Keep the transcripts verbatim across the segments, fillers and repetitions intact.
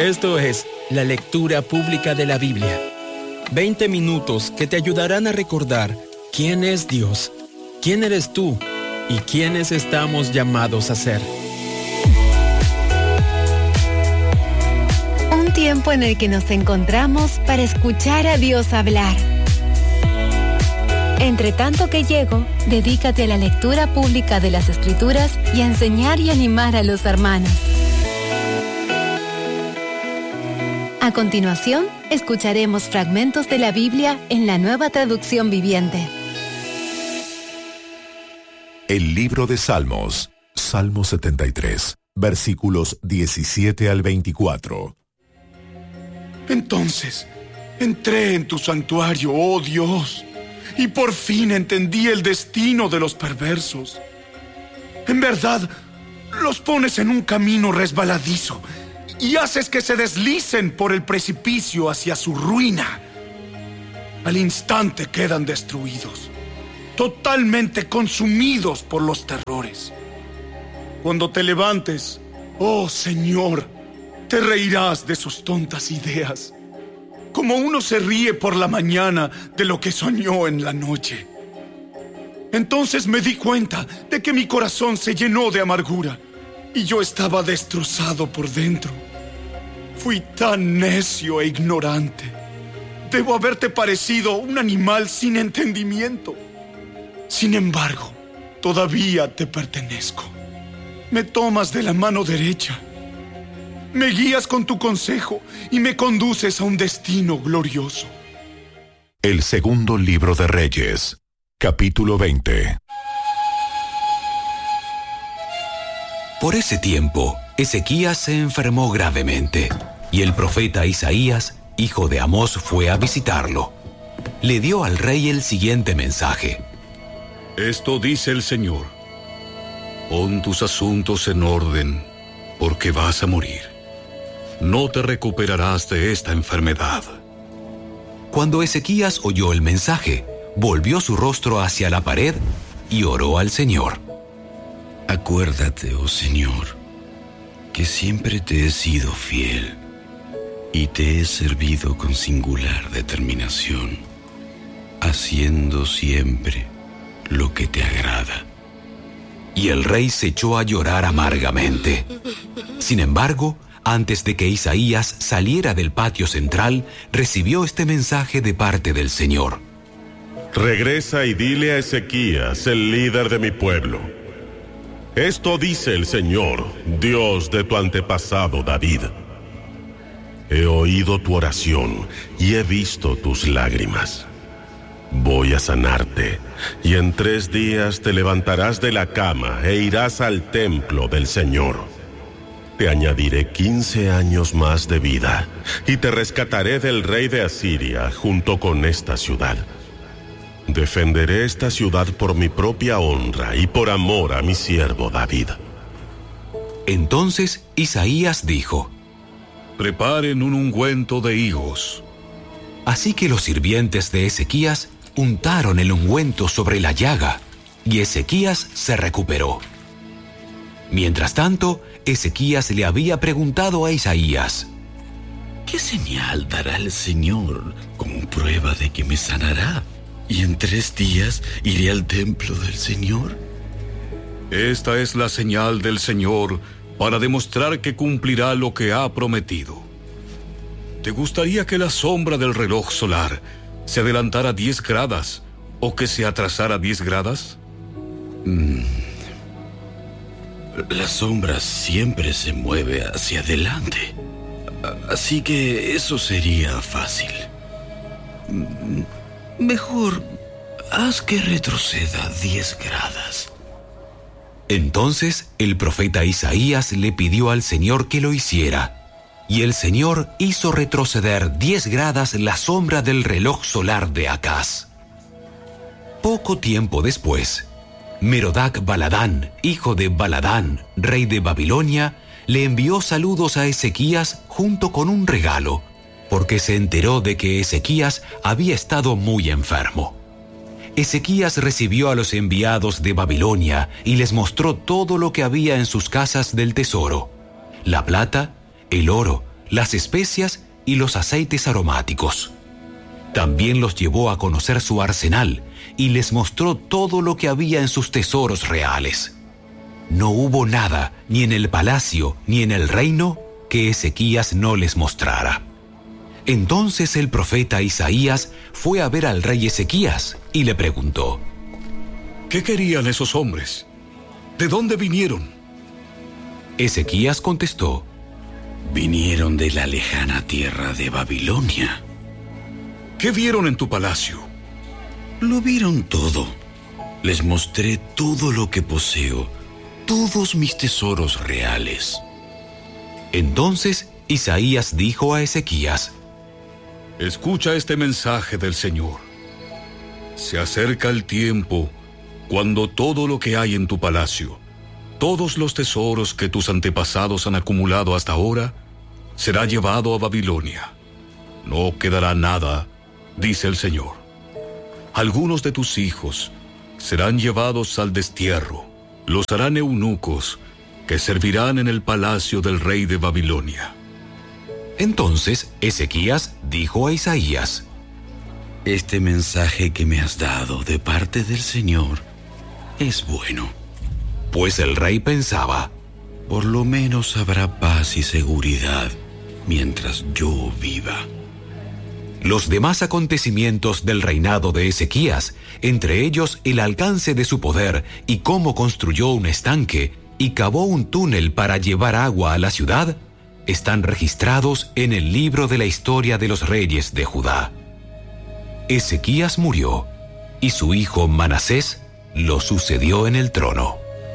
Esto es la lectura pública de la Biblia. veinte minutos que te ayudarán a recordar quién es Dios, quién eres tú y quiénes estamos llamados a ser. Un tiempo en el que nos encontramos para escuchar a Dios hablar. Entre tanto que llego, dedícate a la lectura pública de las Escrituras y a enseñar y animar a los hermanos. A continuación, escucharemos fragmentos de la Biblia en la Nueva Traducción Viviente. El libro de Salmos, Salmo setenta y tres, versículos diecisiete al veinticuatro. Entonces, entré en tu santuario, oh Dios, y por fin entendí el destino de los perversos. En verdad, los pones en un camino resbaladizo y haces que se deslicen por el precipicio hacia su ruina. Al instante quedan destruidos, totalmente consumidos por los terrores. Cuando te levantes, oh Señor, te reirás de sus tontas ideas, como uno se ríe por la mañana de lo que soñó en la noche. Entonces me di cuenta de que mi corazón se llenó de amargura y yo estaba destrozado por dentro. Fui tan necio e ignorante. Debo haberte parecido un animal sin entendimiento. Sin embargo, todavía te pertenezco. Me tomas de la mano derecha. Me guías con tu consejo y me conduces a un destino glorioso. El segundo libro de Reyes, capítulo veinte. Por ese tiempo, Ezequías se enfermó gravemente, y el profeta Isaías, hijo de Amós, fue a visitarlo. Le dio al rey el siguiente mensaje. Esto dice el Señor: pon tus asuntos en orden, porque vas a morir. No te recuperarás de esta enfermedad. Cuando Ezequías oyó el mensaje, volvió su rostro hacia la pared y oró al Señor. Acuérdate, oh Señor, que siempre te he sido fiel y te he servido con singular determinación, haciendo siempre lo que te agrada. Y el rey se echó a llorar amargamente. Sin embargo, antes de que Isaías saliera del patio central, recibió este mensaje de parte del Señor. Regresa y dile a Ezequías, el líder de mi pueblo: esto dice el Señor, Dios de tu antepasado David. He oído tu oración y he visto tus lágrimas. Voy a sanarte, y en tres días te levantarás de la cama e irás al templo del Señor. Te añadiré quince años más de vida, y te rescataré del rey de Asiria junto con esta ciudad. Defenderé esta ciudad por mi propia honra y por amor a mi siervo David. Entonces Isaías dijo: preparen un ungüento de higos. Así que los sirvientes de Ezequías untaron el ungüento sobre la llaga, y Ezequías se recuperó. Mientras tanto, Ezequías le había preguntado a Isaías: ¿qué señal dará el Señor como prueba de que me sanará? ¿Y en tres días iré al templo del Señor? Esta es la señal del Señor para demostrar que cumplirá lo que ha prometido. ¿Te gustaría que la sombra del reloj solar se adelantara diez gradas o que se atrasara diez gradas? Mm. La sombra siempre se mueve hacia adelante, así que eso sería fácil. Mejor haz que retroceda diez gradas. Entonces el profeta Isaías le pidió al Señor que lo hiciera, y el Señor hizo retroceder diez gradas la sombra del reloj solar de Acaz. Poco tiempo después, Merodach Baladán, hijo de Baladán, rey de Babilonia, le envió saludos a Ezequías junto con un regalo, porque se enteró de que Ezequías había estado muy enfermo. Ezequías recibió a los enviados de Babilonia y les mostró todo lo que había en sus casas del tesoro: la plata, el oro, las especias y los aceites aromáticos. También los llevó a conocer su arsenal y les mostró todo lo que había en sus tesoros reales. No hubo nada, ni en el palacio ni en el reino, que Ezequías no les mostrara. Entonces el profeta Isaías fue a ver al rey Ezequías y le preguntó: ¿qué querían esos hombres? ¿De dónde vinieron? Ezequías contestó: vinieron de la lejana tierra de Babilonia. ¿Qué vieron en tu palacio? Lo vieron todo. Les mostré todo lo que poseo, todos mis tesoros reales. Entonces Isaías dijo a Ezequías: escucha este mensaje del Señor. Se acerca el tiempo cuando todo lo que hay en tu palacio, todos los tesoros que tus antepasados han acumulado hasta ahora, será llevado a Babilonia. No quedará nada, dice el Señor. Algunos de tus hijos serán llevados al destierro, los harán eunucos, que servirán en el palacio del rey de Babilonia. Entonces Ezequías dijo a Isaías: este mensaje que me has dado de parte del Señor es bueno. Pues el rey pensaba: por lo menos habrá paz y seguridad mientras yo viva. Los demás acontecimientos del reinado de Ezequías, entre ellos el alcance de su poder y cómo construyó un estanque y cavó un túnel para llevar agua a la ciudad, están registrados en el libro de la historia de los reyes de Judá. Ezequías murió y su hijo Manasés lo sucedió en el trono.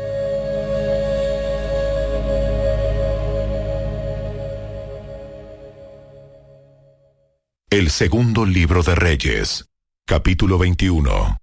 El segundo libro de Reyes, capítulo veintiuno.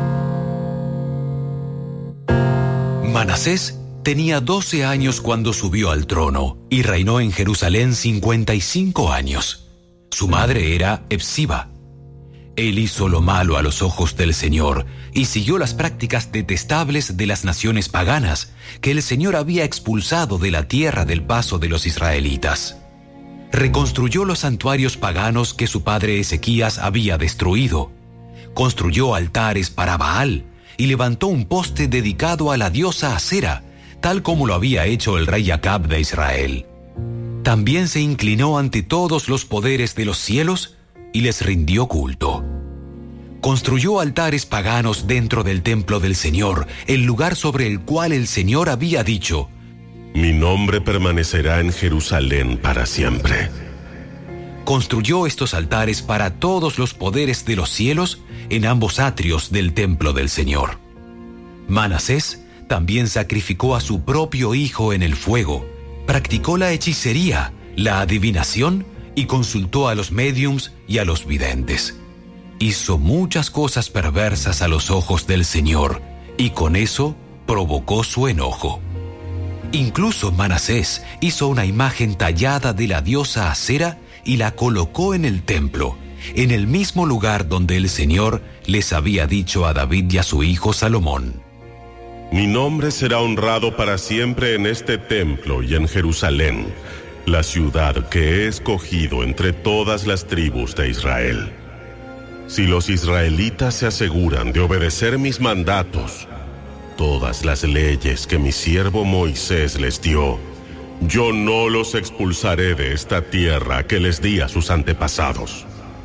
Manasés tenía doce años cuando subió al trono y reinó en Jerusalén cincuenta y cinco años. Su madre era Hepsiba. Él hizo lo malo a los ojos del Señor y siguió las prácticas detestables de las naciones paganas que el Señor había expulsado de la tierra del paso de los israelitas. Reconstruyó los santuarios paganos que su padre Ezequías había destruido. Construyó altares para Baal y levantó un poste dedicado a la diosa Asera, tal como lo había hecho el rey Acab de Israel. También se inclinó ante todos los poderes de los cielos y les rindió culto. Construyó altares paganos dentro del templo del Señor, el lugar sobre el cual el Señor había dicho: mi nombre permanecerá en Jerusalén para siempre. Construyó estos altares para todos los poderes de los cielos en ambos atrios del templo del Señor. Manasés también sacrificó a su propio hijo en el fuego, practicó la hechicería, la adivinación y consultó a los médiums y a los videntes. Hizo muchas cosas perversas a los ojos del Señor y con eso provocó su enojo. Incluso Manasés hizo una imagen tallada de la diosa Asera y la colocó en el templo, en el mismo lugar donde el Señor les había dicho a David y a su hijo Salomón: mi nombre será honrado para siempre en este templo y en Jerusalén, la ciudad que he escogido entre todas las tribus de Israel. Si los israelitas se aseguran de obedecer mis mandatos, todas las leyes que mi siervo Moisés les dio, yo no los expulsaré de esta tierra que les di a sus antepasados.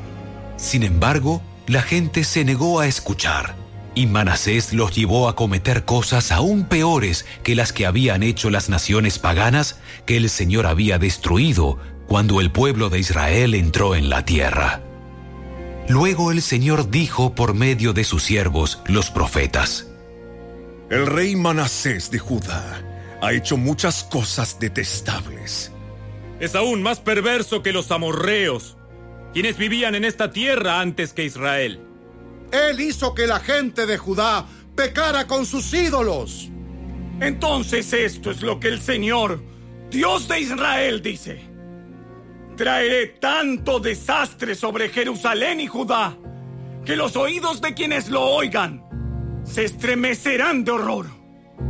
Sin embargo, la gente se negó a escuchar, y Manasés los llevó a cometer cosas aún peores que las que habían hecho las naciones paganas que el Señor había destruido cuando el pueblo de Israel entró en la tierra. Luego el Señor dijo por medio de sus siervos, los profetas: el rey Manasés de Judá ha hecho muchas cosas detestables. Es aún más perverso que los amorreos, quienes vivían en esta tierra antes que Israel. Él hizo que la gente de Judá pecara con sus ídolos. Entonces esto es lo que el Señor, Dios de Israel, dice: traeré tanto desastre sobre Jerusalén y Judá, que los oídos de quienes lo oigan se estremecerán de horror.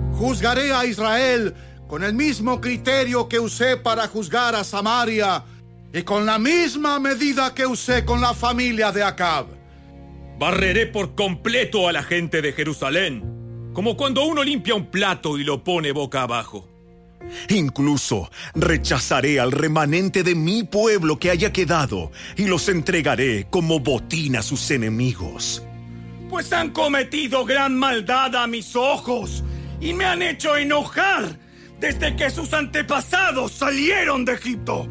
Juzgaré a Israel con el mismo criterio que usé para juzgar a Samaria y con la misma medida que usé con la familia de Acab. Barreré por completo a la gente de Jerusalén, como cuando uno limpia un plato y lo pone boca abajo. Incluso rechazaré al remanente de mi pueblo que haya quedado y los entregaré como botín a sus enemigos. Pues han cometido gran maldad a mis ojos y me han hecho enojar desde que sus antepasados salieron de Egipto.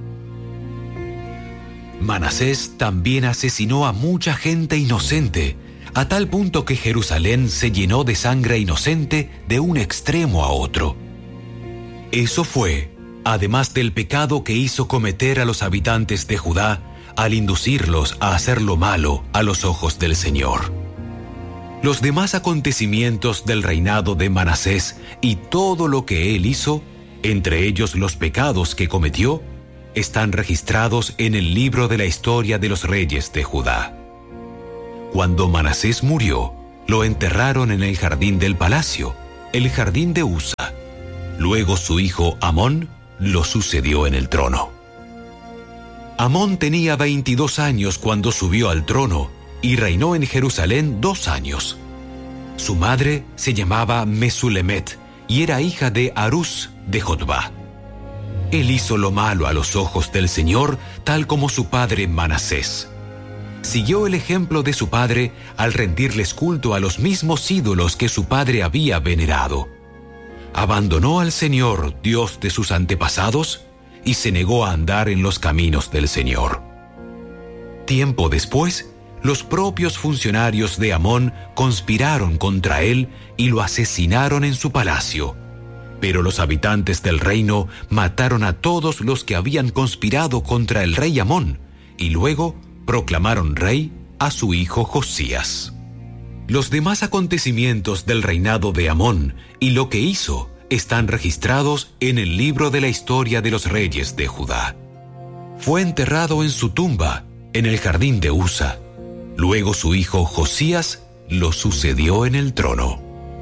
Manasés también asesinó a mucha gente inocente, a tal punto que Jerusalén se llenó de sangre inocente de un extremo a otro. Eso fue, además del pecado que hizo cometer a los habitantes de Judá al inducirlos a hacer lo malo a los ojos del Señor. Los demás acontecimientos del reinado de Manasés y todo lo que él hizo, entre ellos los pecados que cometió, están registrados en el libro de la historia de los reyes de Judá. Cuando Manasés murió, lo enterraron en el jardín del palacio, el jardín de Usa. Luego su hijo Amón lo sucedió en el trono. Amón tenía veintidós años cuando subió al trono y reinó en Jerusalén dos años. Su madre se llamaba Mesulemet y era hija de Harús de Jotbá. Él hizo lo malo a los ojos del Señor, tal como su padre Manasés. Siguió el ejemplo de su padre al rendirles culto a los mismos ídolos que su padre había venerado. Abandonó al Señor, Dios de sus antepasados, y se negó a andar en los caminos del Señor. Tiempo después, los propios funcionarios de Amón conspiraron contra él y lo asesinaron en su palacio. Pero los habitantes del reino mataron a todos los que habían conspirado contra el rey Amón, y luego proclamaron rey a su hijo Josías. Los demás acontecimientos del reinado de Amón y lo que hizo están registrados en el libro de la historia de los reyes de Judá. Fue enterrado en su tumba, en el jardín de Usa. Luego su hijo Josías lo sucedió en el trono.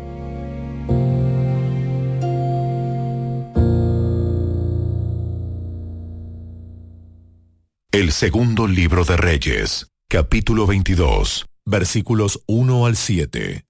El segundo libro de Reyes, capítulo veintidós, versículos uno al siete.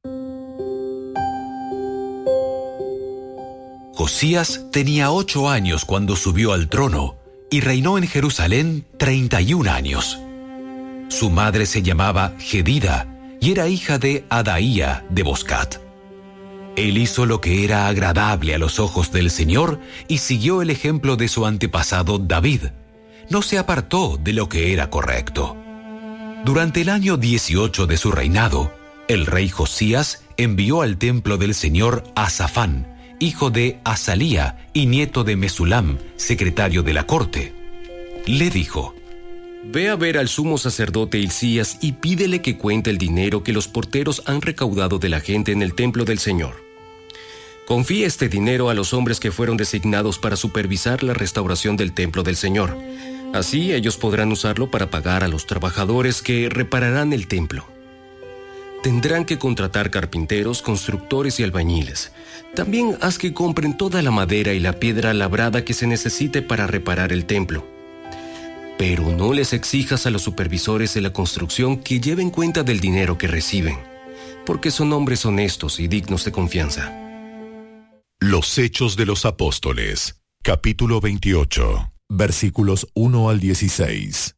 Josías tenía ocho años cuando subió al trono y reinó en Jerusalén treinta y un años. Su madre se llamaba Jedida y era hija de Adaía de Boscat. Él hizo lo que era agradable a los ojos del Señor y siguió el ejemplo de su antepasado David. No se apartó de lo que era correcto. Durante el año dieciocho de su reinado, el rey Josías envió al templo del Señor a Safán, hijo de Azalía y nieto de Mesulam, secretario de la corte. Le dijo: Ve a ver al sumo sacerdote Hilcías y pídele que cuente el dinero que los porteros han recaudado de la gente en el templo del Señor. Confía este dinero a los hombres que fueron designados para supervisar la restauración del templo del Señor. Así ellos podrán usarlo para pagar a los trabajadores que repararán el templo. Tendrán que contratar carpinteros, constructores y albañiles. También haz que compren toda la madera y la piedra labrada que se necesite para reparar el templo. Pero no les exijas a los supervisores de la construcción que lleven cuenta del dinero que reciben, porque son hombres honestos y dignos de confianza. Los Hechos de los Apóstoles, capítulo veintiocho, versículos uno al dieciséis.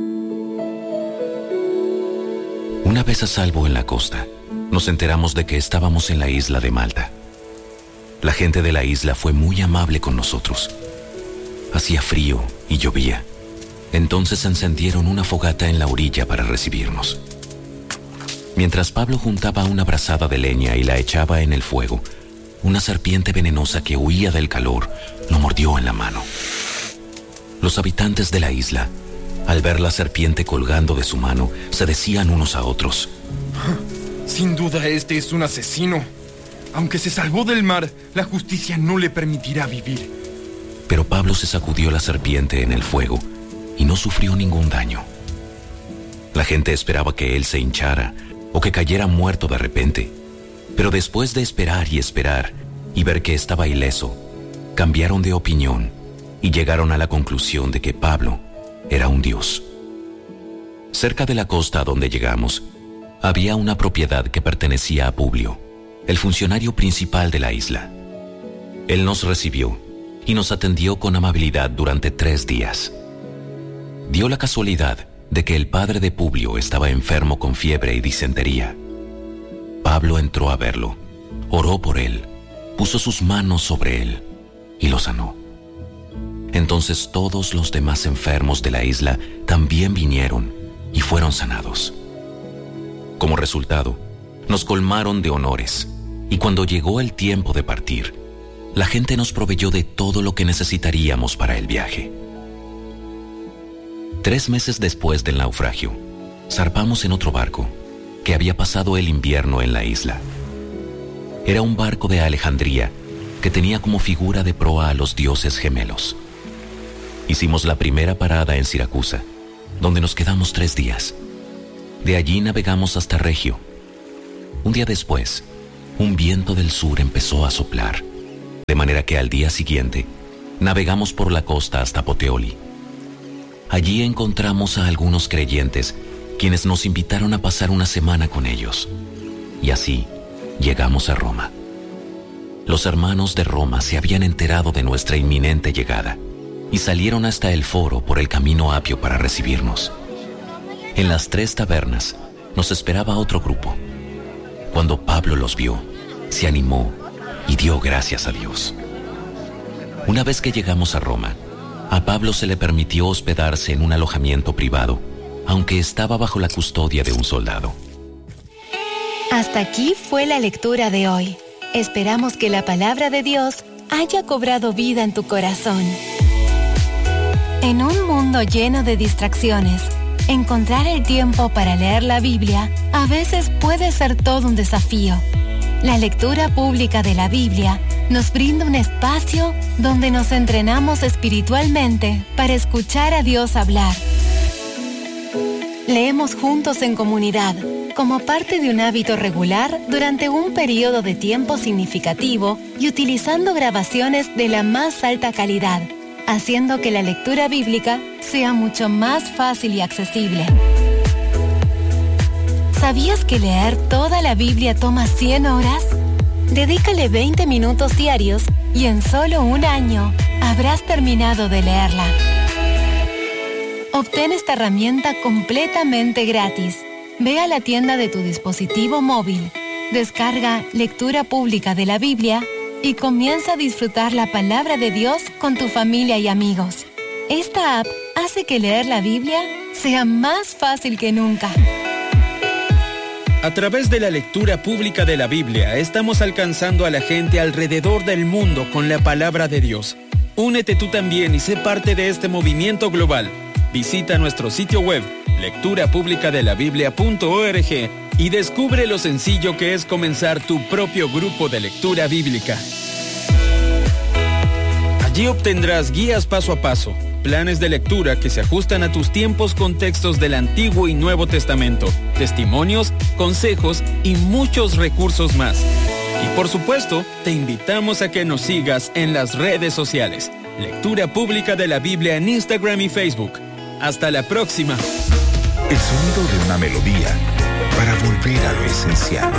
Una vez a salvo en la costa, nos enteramos de que estábamos en la isla de Malta. La gente de la isla fue muy amable con nosotros. Hacía frío y llovía. Entonces encendieron una fogata en la orilla para recibirnos. Mientras Pablo juntaba una brazada de leña y la echaba en el fuego, una serpiente venenosa que huía del calor lo mordió en la mano. Los habitantes de la isla, al ver la serpiente colgando de su mano, se decían unos a otros: Sin duda este es un asesino. Aunque se salvó del mar, la justicia no le permitirá vivir. Pero Pablo se sacudió la serpiente en el fuego y no sufrió ningún daño. La gente esperaba que él se hinchara o que cayera muerto de repente. Pero después de esperar y esperar y ver que estaba ileso, cambiaron de opinión y llegaron a la conclusión de que Pablo era un dios. Cerca de la costa a donde llegamos, había una propiedad que pertenecía a Publio, el funcionario principal de la isla. Él nos recibió y nos atendió con amabilidad durante tres días. Dio la casualidad de que el padre de Publio estaba enfermo con fiebre y disentería. Pablo entró a verlo, oró por él, puso sus manos sobre él y lo sanó. Entonces todos los demás enfermos de la isla también vinieron y fueron sanados. Como resultado, nos colmaron de honores, y cuando llegó el tiempo de partir, la gente nos proveyó de todo lo que necesitaríamos para el viaje. Tres meses después del naufragio, zarpamos en otro barco que había pasado el invierno en la isla. Era un barco de Alejandría que tenía como figura de proa a los dioses gemelos. Hicimos la primera parada en Siracusa, donde nos quedamos tres días. De allí navegamos hasta Regio. Un día después, un viento del sur empezó a soplar, de manera que al día siguiente navegamos por la costa hasta Puteoli. Allí encontramos a algunos creyentes, quienes nos invitaron a pasar una semana con ellos. Y así llegamos a Roma. Los hermanos de Roma se habían enterado de nuestra inminente llegada y salieron hasta el foro por el camino Apio para recibirnos. En las tres tabernas nos esperaba otro grupo. Cuando Pablo los vio, se animó y dio gracias a Dios. Una vez que llegamos a Roma, a Pablo se le permitió hospedarse en un alojamiento privado, aunque estaba bajo la custodia de un soldado. Hasta aquí fue la lectura de hoy. Esperamos que la palabra de Dios haya cobrado vida en tu corazón. En un mundo lleno de distracciones, encontrar el tiempo para leer la Biblia a veces puede ser todo un desafío. La lectura pública de la Biblia nos brinda un espacio donde nos entrenamos espiritualmente para escuchar a Dios hablar. Leemos juntos en comunidad, como parte de un hábito regular durante un periodo de tiempo significativo y utilizando grabaciones de la más alta calidad, haciendo que la lectura bíblica sea mucho más fácil y accesible. ¿Sabías que leer toda la Biblia toma cien horas? Dedícale veinte minutos diarios y en solo un año habrás terminado de leerla. Obtén esta herramienta completamente gratis. Ve a la tienda de tu dispositivo móvil, descarga Lectura Pública de la Biblia y comienza a disfrutar la palabra de Dios con tu familia y amigos. Esta app hace que leer la Biblia sea más fácil que nunca. A través de la lectura pública de la Biblia, estamos alcanzando a la gente alrededor del mundo con la palabra de Dios. Únete tú también y sé parte de este movimiento global. Visita nuestro sitio web, lectura pública de la biblia punto org, y descubre lo sencillo que es comenzar tu propio grupo de lectura bíblica. Allí obtendrás guías paso a paso, planes de lectura que se ajustan a tus tiempos con textos del Antiguo y Nuevo Testamento, testimonios, consejos y muchos recursos más. Y por supuesto, te invitamos a que nos sigas en las redes sociales. Lectura Pública de la Biblia en Instagram y Facebook. Hasta la próxima. El sonido de una melodía para volver a lo esencial.